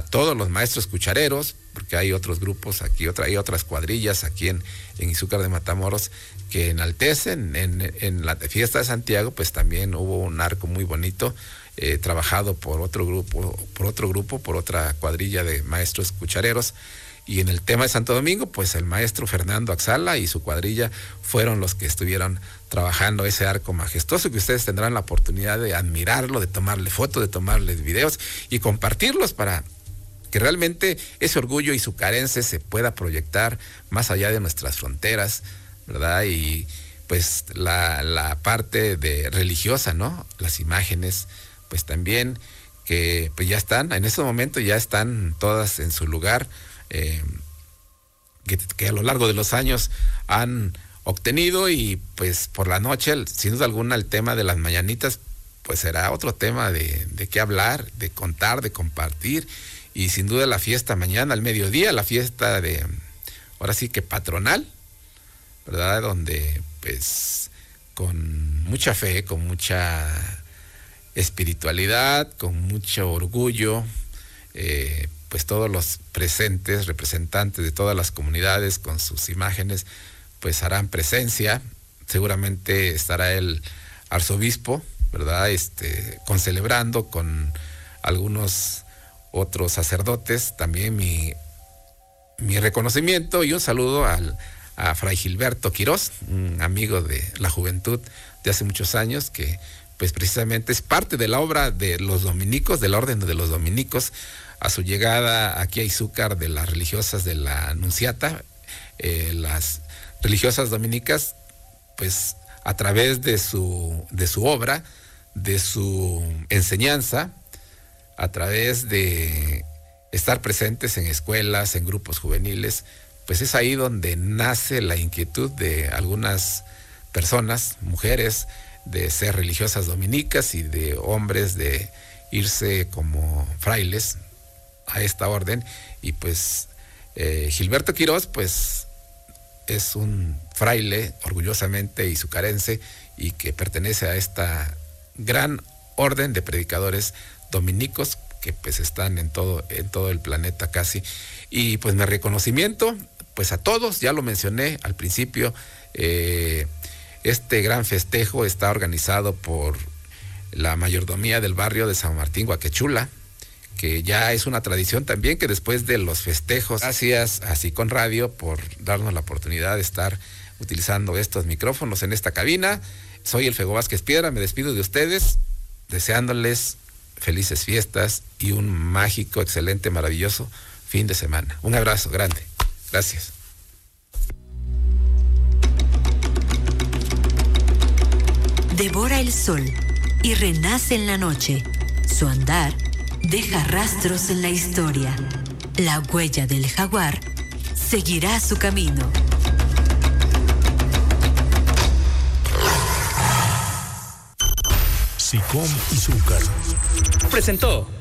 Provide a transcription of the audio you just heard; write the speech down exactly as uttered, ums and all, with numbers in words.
todos los maestros cuchareros, porque hay otros grupos aquí, otra, hay otras cuadrillas aquí en, en Izúcar de Matamoros que enaltecen. En, en la fiesta de Santiago, pues también hubo un arco muy bonito, eh, trabajado por otro grupo, por otro grupo, por otra cuadrilla de maestros cuchareros. Y en el tema de Santo Domingo, pues el maestro Fernando Axala y su cuadrilla fueron los que estuvieron trabajando ese arco majestuoso, que ustedes tendrán la oportunidad de admirarlo, de tomarle fotos, de tomarles videos y compartirlos para que realmente ese orgullo izucarense se pueda proyectar más allá de nuestras fronteras, ¿verdad? Y pues la, la parte de religiosa, ¿no? Las imágenes, pues también que pues ya están, en este momento ya están todas en su lugar. Eh, que, que a lo largo de los años han obtenido, y pues por la noche, sin duda alguna, el tema de las mañanitas pues será otro tema de, de qué hablar, de contar, de compartir, y sin duda la fiesta mañana al mediodía, la fiesta de, ahora sí que patronal, ¿verdad? Donde pues con mucha fe, con mucha espiritualidad, con mucho orgullo, eh, pues todos los presentes, representantes de todas las comunidades con sus imágenes, pues harán presencia. Seguramente estará el arzobispo, ¿verdad? Este, concelebrando con algunos otros sacerdotes. También mi, mi reconocimiento y un saludo al, a Fray Gilberto Quirós, un amigo de la juventud de hace muchos años, que pues precisamente es parte de la obra de los dominicos, del orden de los dominicos. A su llegada aquí a Izúcar de las religiosas de la Anunciata, eh, las religiosas dominicas, pues a través de su, de su obra, de su enseñanza, a través de estar presentes en escuelas, en grupos juveniles, pues es ahí donde nace la inquietud de algunas personas, mujeres, de ser religiosas dominicas, y de hombres de irse como frailes a esta orden. Y pues eh, Gilberto Quirós pues es un fraile orgullosamente izucarense, y que pertenece a esta gran orden de predicadores dominicos que pues están en todo, en todo el planeta casi. Y pues mi reconocimiento pues a todos, ya lo mencioné al principio. eh, este gran festejo está organizado por la mayordomía del barrio de San Martín Guaquechula, que ya es una tradición también, que después de los festejos, gracias a Sicón Radio por darnos la oportunidad de estar utilizando estos micrófonos en esta cabina. Soy el Fego Vázquez Piedra, me despido de ustedes, deseándoles felices fiestas y un mágico, excelente, maravilloso fin de semana. Un abrazo grande. Gracias. Devora el sol y renace en la noche. Su andar deja rastros en la historia. La huella del jaguar seguirá su camino. Sicom Izúcar presentó